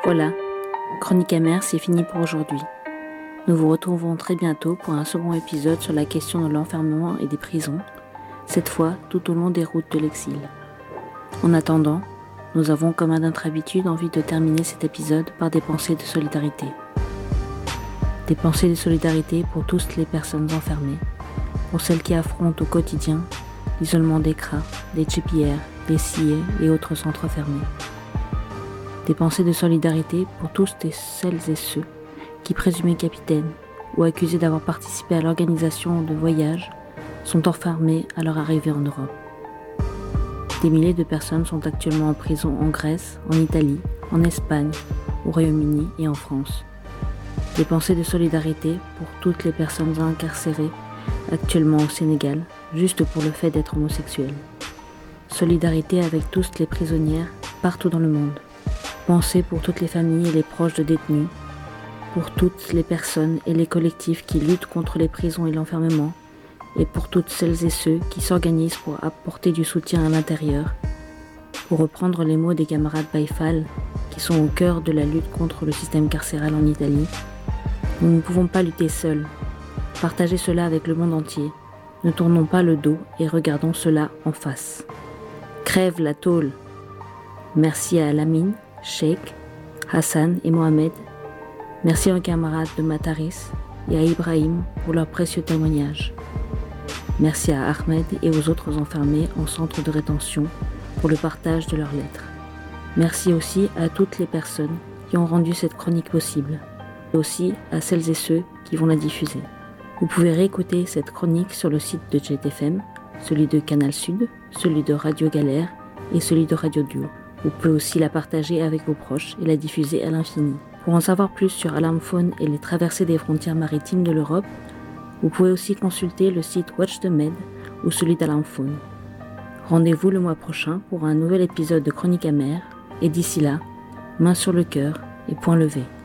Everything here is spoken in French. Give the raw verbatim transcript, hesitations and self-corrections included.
Voilà, Chronique amère, c'est fini pour aujourd'hui. Nous vous retrouvons très bientôt pour un second épisode sur la question de l'enfermement et des prisons, cette fois tout au long des routes de l'exil. En attendant, nous avons comme à notre habitude envie de terminer cet épisode par des pensées de solidarité. Des pensées de solidarité pour toutes les personnes enfermées, pour celles qui affrontent au quotidien l'isolement des C R A, des G P R, des C I E et autres centres fermés. Des pensées de solidarité pour tous et celles et ceux qui, présumés capitaines ou accusés d'avoir participé à l'organisation de voyages, sont enfermés à leur arrivée en Europe. Des milliers de personnes sont actuellement en prison en Grèce, en Italie, en Espagne, au Royaume-Uni et en France. Des pensées de solidarité pour toutes les personnes incarcérées actuellement au Sénégal, juste pour le fait d'être homosexuelles. Solidarité avec toutes les prisonnières partout dans le monde. Pensée pour toutes les familles et les proches de détenus, pour toutes les personnes et les collectifs qui luttent contre les prisons et l'enfermement, et pour toutes celles et ceux qui s'organisent pour apporter du soutien à l'intérieur, pour reprendre les mots des camarades Baïfal, qui sont au cœur de la lutte contre le système carcéral en Italie. Nous ne pouvons pas lutter seuls. Partagez cela avec le monde entier. Ne tournons pas le dos et regardons cela en face. Crève la tôle. Merci à Lamine, Sheikh, Hassan et Mohamed. Merci aux camarades de Mataris et à Ibrahim pour leurs précieux témoignages. Merci à Ahmed et aux autres enfermés en centre de rétention pour le partage de leurs lettres. Merci aussi à toutes les personnes qui ont rendu cette chronique possible, et aussi à celles et ceux qui vont la diffuser. Vous pouvez réécouter cette chronique sur le site de Jet F M, celui de Canal Sud, celui de Radio Galère et celui de Radio Duo. Vous pouvez aussi la partager avec vos proches et la diffuser à l'infini. Pour en savoir plus sur Alarm Phone et les traversées des frontières maritimes de l'Europe, vous pouvez aussi consulter le site Watch the Med ou celui d'Alarm Phone. Rendez-vous le mois prochain pour un nouvel épisode de Chronique amère et d'ici là, main sur le cœur et poing levé.